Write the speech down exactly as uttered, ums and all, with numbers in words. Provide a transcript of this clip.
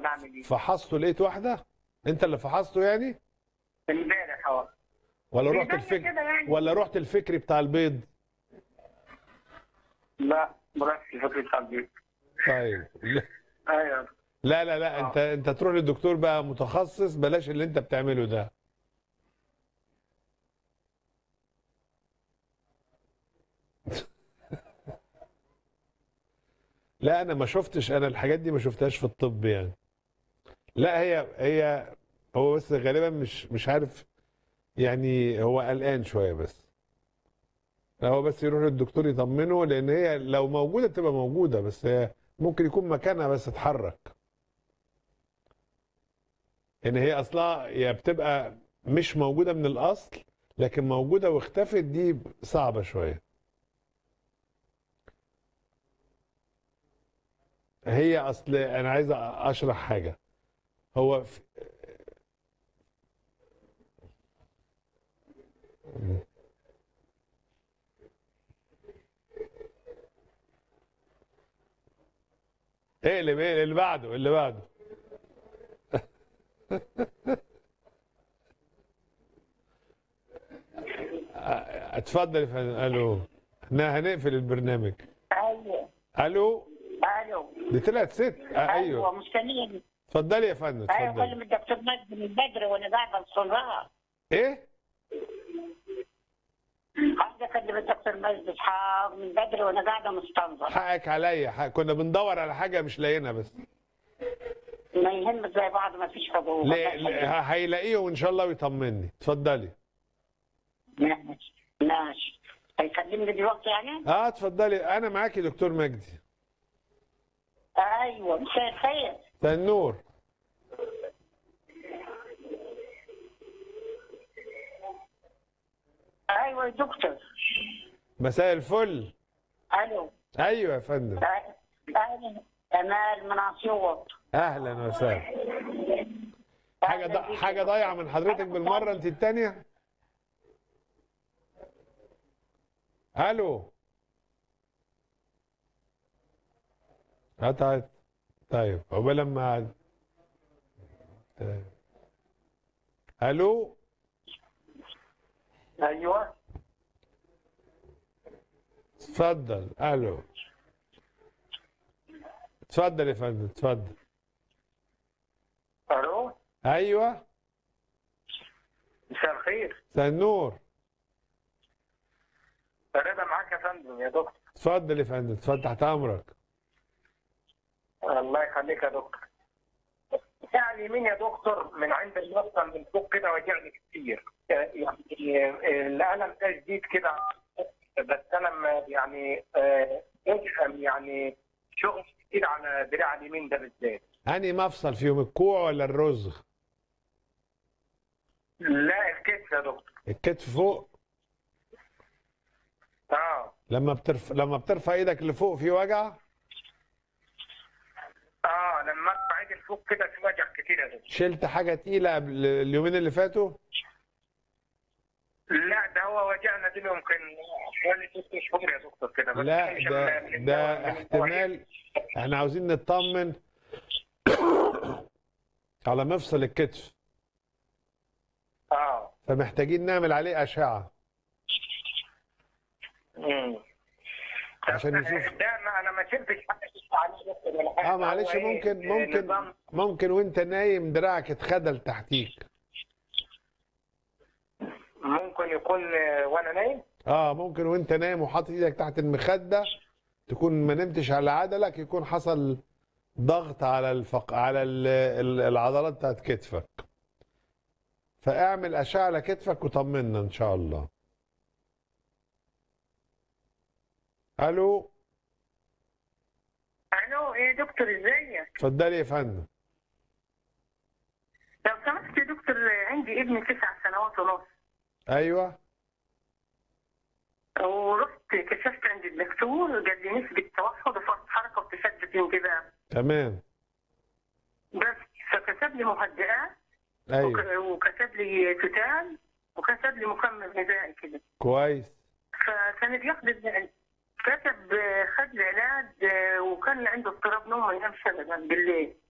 ولا اعمل ايه؟ فحصته لقيت واحده؟ انت اللي فحصته يعني؟ امبارح اه. ولا رحت بيبان الفكر كده يعني. ولا رحت الفكري بتاع البيض؟ لا ما رحتش الفكرة بتاع البيت. طيب لا ايوه. لا لا, لا. انت اه. انت تروح للدكتور بقى متخصص، بلاش اللي انت بتعمله ده. لا انا ما شفتش، انا الحاجات دي ما شفتهاش في الطب يعني. لا هي هي هو بس غالبا مش مش عارف يعني، هو قلقان شويه بس. هو بس يروح للدكتور يطمنه، لان هي لو موجوده تبقى موجوده، بس هي ممكن يكون مكانها بس اتحرك. ان هي اصلا هي بتبقى مش موجوده من الاصل، لكن موجوده واختفت، دي صعبه شويه. هي اصل انا عايز اشرح حاجه. هو في... اقلب ايه اللي بعده اللي بعده. اتفضل يا فندم. الو، احنا هنقفل البرنامج. ايوه. الو، الو. دي طلعت ست. آه ايوه ايوه، مستنيه. اتفضلي يا فندم ايوه اتفضلي. كلم الدكتور مجدي من بدري وانا قاعده اوصلها. ايه؟ عايزه اكلم الدكتور مجدي اصحاب من بدري وانا قاعده مستنظره. حقك عليا، حق. كنا بندور على حاجه مش لاقيينها بس. ما يهمك زي بعض ما فيش حضور. الله لا يخليك. لا، هيلاقيه ان شاء الله ويطمني. اتفضلي. ماشي ماشي. هيكلمني دلوقتي يعني؟ اه اتفضلي، انا معاكي دكتور مجدي. ايوه مساء الخير. تنور. ايوه يا دكتور. مساء الفل. الو. ايوه يا فندم. اهلا. امال من اسيوط. اهلا وسهلا. حاجه ض... حاجه ضايعه من حضرتك بالمره انت الثانيه. الو. قطعت. طيب عقبال لما. طيب. الو. ايوه. اتفضل. الو. اتفضل يا فندم اتفضل. الو. ايوه. مساء الخير. مساء النور. رضا معاك يا فندم يا دكتور. اتفضل يا فندم اتفضل، تحت امرك. الله يخليك يا دكتور. يعني مين يا دكتور من عند المفصل من فوق كده وجعني كتير، يعني الالم ده شديد كده، بس انا م- يعني آه، افهم يعني شغل كتير على دراع اليمين ده بالذات. انهي مفصل فيهم، الكوع ولا الرزغ؟ لا الكتف يا دكتور. الكتف فوق. اه. لما بترفع لما بترفع ايدك لفوق في وجع؟ اه لما ارفع ايدي لفوق كده في وجع كتير يا دكتور. شلت حاجه تقيله قبل اليومين اللي فاتوا؟ لا ده هو وجعنا دي يمكن حوالي ست شهور يا دكتور كده، بس لا مش ده من- من- ده من- احتمال. احنا عاوزين نطمن على مفصل الكتف، اه. فمحتاجين نعمل عليه اشعه امم. عشان نشوف. ده ما انا ما شفتش حاجه عليه دكتور ولا حاجه. اه معلش، هو إيه؟ ممكن ممكن نظام. ممكن وانت نايم دراعك اتخدل تحتيك. ممكن يكون آه، وانا نايم. اه ممكن وانت نايم وحاطط ايدك تحت المخده، تكون ما نمتش على عدلك، يكون حصل ضغط على الفق... على ال- ال- العضلات بتاعت كتفك. فاعمل اشعه على كتفك وطمنا ان شاء الله. الو. الو ايه يا دكتور ازيك؟ اتفضلي يا فندم. لو سمحت يا دكتور عندي ابني تسع سنوات ونص، ايوه. ورحت كشفت عند الدكتور قال لي نسبة توحد وفرط حركة وتشتت انتباه، تمام. بس فكتب لي مهدئات ايوه وك- وكتب لي توتال وكتب لي مكمل غذائي كده. كويس. فكان بياخد العلاج، كتب آه، خد العلاج آه، وكان عنده اضطراب نوم ما ينامش ابدا بالليل.